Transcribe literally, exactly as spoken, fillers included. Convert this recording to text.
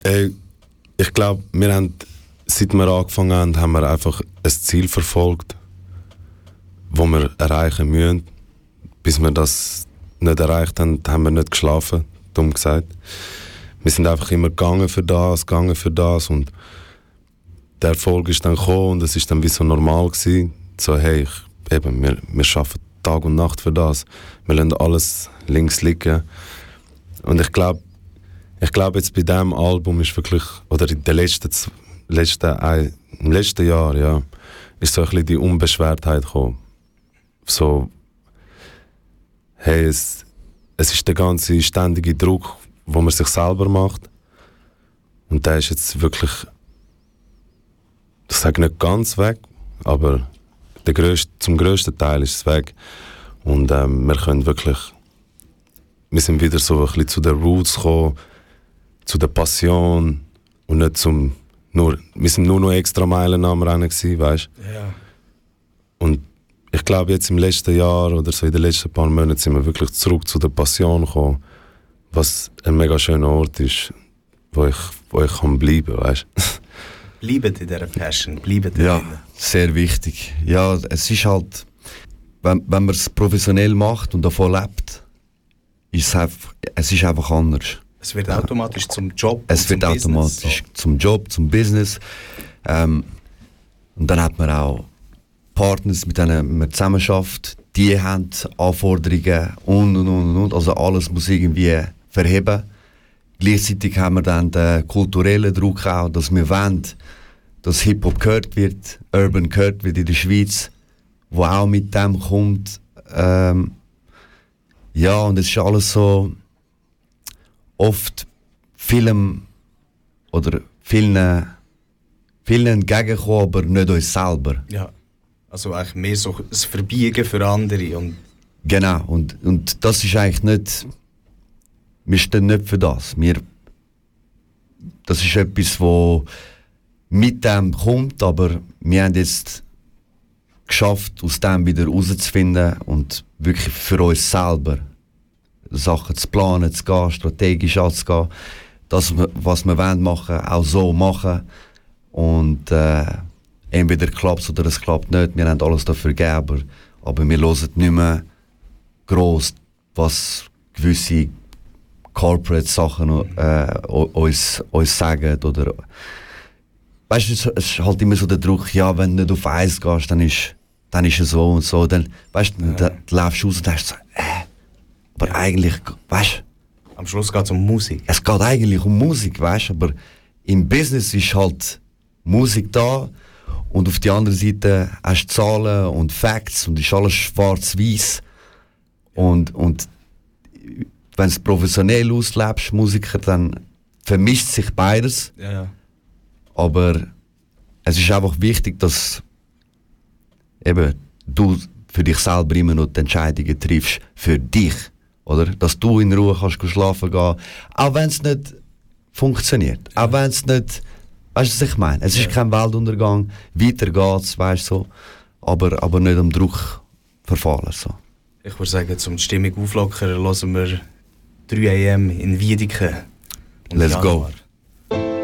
Ey, ich glaube, wir haben, seit wir angefangen haben, haben wir einfach ein Ziel verfolgt, das wir erreichen müssen. Bis wir das nicht erreicht haben, haben wir nicht geschlafen, dumm gesagt. Wir sind einfach immer gegangen für das, gegangen für das und der Erfolg ist dann gekommen und es ist dann wie so normal gewesen. So, hey, ich, eben, wir, wir arbeiten Tag und Nacht für das. Wir lassen alles links liegen. Und ich glaube, ich glaube jetzt bei diesem Album ist wirklich, oder in den letzten, letzten, äh, im letzten Jahr, ja, ist so ein bisschen die Unbeschwertheit gekommen. So, hey, es, es ist der ganze ständige Druck, wo man sich selber macht. Und der ist jetzt wirklich, ich sage nicht ganz weg, aber der grösste, zum grössten Teil ist es weg. Und ähm, wir können wirklich, wir sind wieder so ein bisschen zu den Roots gekommen, zu der Passion und nicht zum, nur, wir sind nur noch extra Meilen am Rennen gewesen, weißt du? Ja. Und ich glaube jetzt im letzten Jahr oder so in den letzten paar Monaten sind wir wirklich zurück zu der Passion gekommen, was ein mega schöner Ort ist, wo ich, wo ich kann bleiben, weißt du? Bleibt in dieser Passion, bleibt in Ja, drin. sehr wichtig. Ja, es ist halt, wenn, wenn man es professionell macht und davon lebt, ist es einfach, es ist einfach anders. Es wird automatisch zum Job. Es wird zum automatisch Business, so. zum Job, zum Business. Ähm, und dann hat man auch Partners, mit denen man zusammen schafft, die haben Anforderungen und und und und. Also alles muss irgendwie verheben. Gleichzeitig haben wir dann den kulturellen Druck auch, dass wir wollen, dass Hip-Hop gehört wird, Urban gehört wird in der Schweiz, wo auch mit dem kommt. Ähm, ja, und es ist alles so oft Film oder vielen, vielen entgegenkommen, aber nicht uns selber. Ja, also eigentlich mehr so das Verbiegen für andere. Und Genau, und, und das ist eigentlich nicht, wir stehen nicht für das. Wir, das ist etwas, was mit dem kommt, aber wir haben jetzt geschafft, aus dem wieder rauszufinden und wirklich für uns selber Sachen zu planen, zu gehen, strategisch anzugehen, das, was wir wollen machen, auch so machen. Und äh, entweder klappt es oder es klappt nicht. Wir haben alles dafür gegeben, aber, aber wir hören nicht mehr gross, was gewisse Corporate-Sachen äh, uns, uns sagen. Oder, weißt du, es ist halt immer so der Druck, ja, wenn du nicht auf Eis gehst, dann ist, dann ist es so und so. Dann, weißt du, ja. dann läufst du raus und denkst so, äh, aber ja. eigentlich, weißt du, am Schluss geht es um Musik. Es geht eigentlich um Musik, weißt du, aber im Business ist halt Musik da und auf der anderen Seite hast du Zahlen und Facts und ist alles schwarz-weiß. Und, und wenn du es professionell auslebst, Musiker, dann vermischt sich beides. Ja, ja. Aber es ist einfach wichtig, dass eben du für dich selber immer noch die Entscheidungen triffst, für dich. Oder? Dass du in Ruhe kannst schlafen gehen, auch wenn es nicht funktioniert. Ja. Auch wenn es nicht, weißt du, was ich meine? Es ja. ist kein Weltuntergang, weiter geht's, weißt du, so, aber, aber nicht am Druck verfallen. So. Ich würde sagen, zum die Stimmung auflockern, hören wir drei a m in Wiedeke. Let's go.